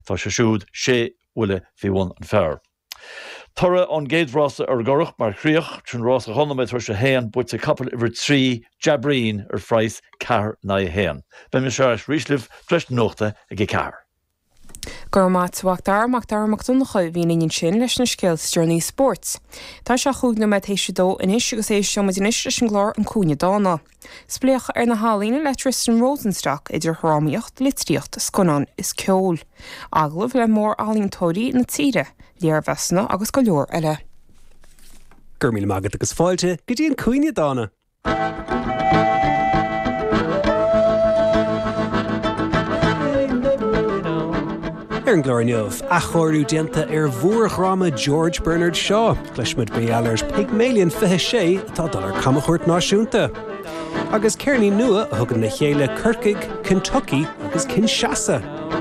tá sé siúd sé bhfuile bhíhain an fearr. Tora an géadrása gorach mar chríoch tún rása chonamid thuair se héan buit a couple iver 3 jabrín freies car na héan. Ben me seis ríslih fleis nóchta a gé car. Gur mátáachtar dúna chuil hín in sin leis na scéils Journey Sports. Tá se chuúgna me éisi dó inis agus é seo inis leis an glár an cúne dána. Spléocha ar na hálína le Tristan Rosenstock idir thrámaíocht litríocht sconán is ceol. Aglah le mór álíontóirí na tíre, léar vesna agus go leor eile. Gur míle magad agus fáilte go dtíon cúine dána. An glóirneamh a chóirú déanta bhuarghráma George Bernard Shaw, Cluismid Béalairs Pygmalion 26 atá dul Camachort náisiúnta. Agus ceirní nua a thugann na chéile Kirkig, Kentucky agus Kinshasa.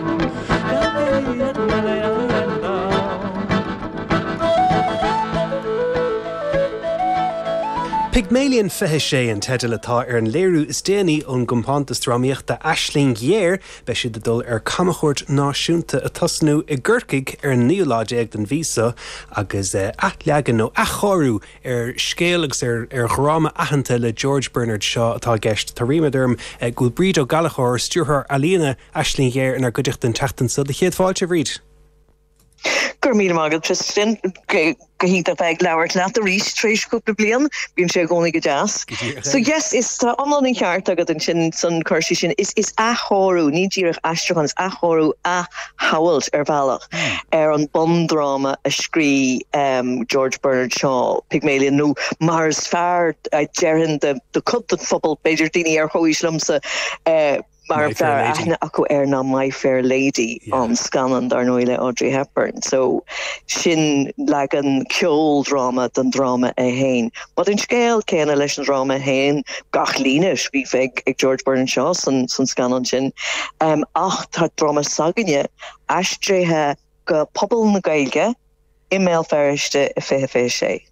Pygmalion 26 an teidir atá ar an léirú is déanaí ón gcompántas trámaíochta Aisling Ghéir be siad a dul ar Camachort náisiúnta a tosnú i ggurcaig ar an níoláide ag den vísa agus athleagan nó achorú ar scéalagus ar ghráma aitheanta le George Bernard Shaw atá gceist tá rimadurm gúil bríd ó galachóir stúrthar Alíona Aisling Ghéir in ar goideach den teachtan sa de chéad fáilte bríd. Gur míle magad Tristan go hinnta feag leabhart leat a rís tréis cúpla bliain bíonn sé gcónaí go deas. So yes, is tá amlainn cheart agad an sin san chuirsí sin is athórú, ní ddíreach aisteachán is athórú a hawailt ar bhealach ar an bondráma a scrí George Bernard Shaw, Pygmalion nó mars fearr dearan de cut an phobal beidir daoine ar choíslamsa mar fear aithne acu ar na My Fair Lady an scanan dar nóile Audrey Hepburn. So sin lag an ceol drama den drama a hain. But in scéal céanna leis an drama a hain gach línis bhí feig ag George Bernard Shaw san scanan sin. Ach tá drama saganne aistréthe go pobl na Gaeilge email feriste I fé sé.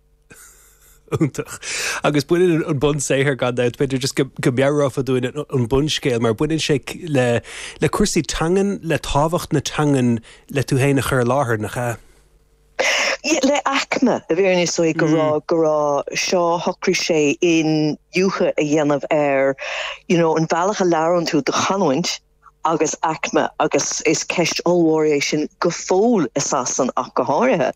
Agus buin an bun séhir gandát, beidir just go bearráfa dúin an bunscéil, mar buin sé le cuasaí tangan le tábhacht na tangan le tú héna chur láthair nach cha. Le acma a bhíarne so gorá seo hochrí sé in dúcha a dhéanamh ar, an bhealach a leann tú de chanuint agus acma agus is ceist allwaration go fól is asan ach go háirithe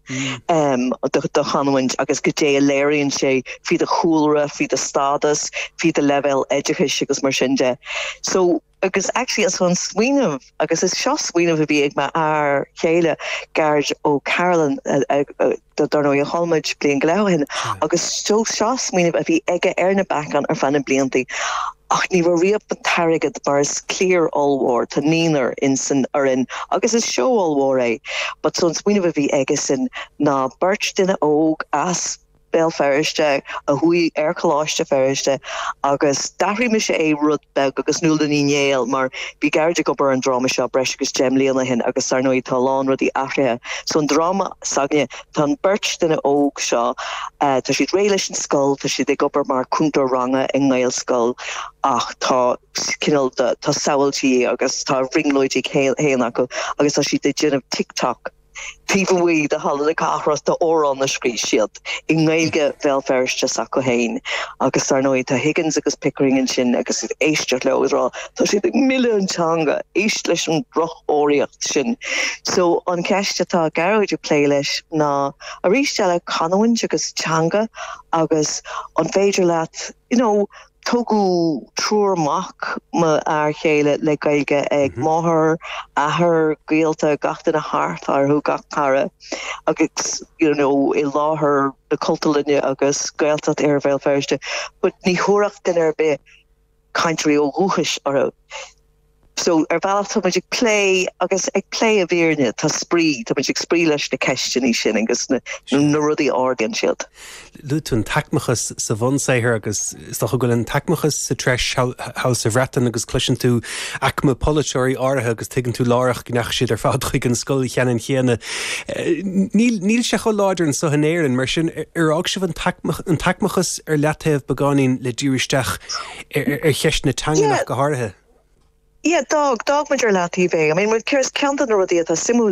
do chanuint agus go dé léironn sé fi de chúlra, fi de stadas, fi de level education agus mar sinnde. So agus actually as an swinamh agus is seo swinamh a bhí ag ma ar chéile Garge ó Carolyn dar nó a holmaid blian gláhin agus so seo swinamh a bhí ige ar na bachan ar fanna bliantaí. Ach ní bhar riamh an tarigad mar is clear allwar tá nínar in san arin agus is show allwar é, but son swinamh a bhí ige sin ná birch duine óg as bell ferriste a hui caláiste ferriste agus dahrí me sé rud beg agus nuúl ní néal mar bí garde go bar an drama seo breis agus gem léana hin agus ar nóí talán rudí achrithe. So an drama sagne tá birch duine óg seo tá siad réiles an sscoil tá siad ag gobar mar cúntar ranga in ngail sscoil ach tá cinál tá saoiltí agus tá ringlóidí héana acu agus tá siad de ginmh TikTok. People we the holiday carros the or on the screen shield in Gaelge velferste saco hain agus ar nóid tá Higgins agus Pickering and sin agus éisteach le rá tá si million tanga éist leis an broch óíocht sin. So an ceiste tá garide play leis ná a rístelle Conowin agus tanga agus an féidir leat Togu trúrmach ma ar chéile le Gaeilge ag máthair ahar gaelta gachtain a hart arthú gachtara agus I láthair na cultalinne agus gaelta ar bhéilfeiriste, but ní thuaireacht den ar be country ó rúchais ar. So bhealach tá muid play agus ag play a bhíorne tá sprí, tá muid sprí leis na ceistení sin agus na rudí organ siad. Lútún tacmachas sa bhonsaithir agus is go goil an tacmachas sa treis house of Rattan agus cluisin tú acma politeoirí áirithe agus tuigann tú lárach gnach siad ar fád chuig an scoil cheann chéanna. Níl se go láidir an sohanéireann mar sin ág sibh an tacmachas ar leataobh begáín le dúiristeach ar cheist na tanganach go háirithe. dog major lati ve. I mean, with Kirs Canton or the simul